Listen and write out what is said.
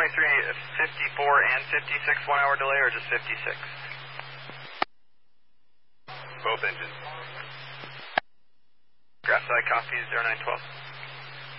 54 and 56 1 hour delay, or just 56? Both engines. Graphside copy 0912.